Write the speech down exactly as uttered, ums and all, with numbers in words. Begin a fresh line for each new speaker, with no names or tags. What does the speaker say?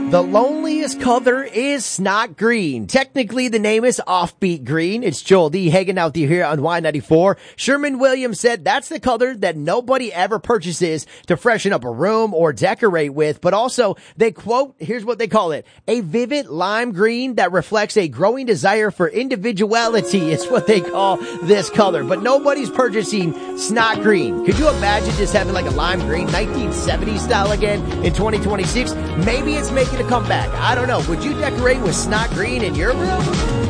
The loneliest color is snot green. Technically, the name is offbeat green. It's Joel D hanging out here on Y ninety-four. Sherman Williams said that's the color that nobody ever purchases to freshen up a room or decorate with. But also, they quote, here's what they call it, a vivid lime green that reflects a growing desire for individuality. It's what they call this color. But nobody's purchasing snot green. Could you imagine just having like a lime green, nineteen seventies style again in twenty twenty-six? Maybe it's making a comeback. I don't know. Would you decorate with snot green in your room?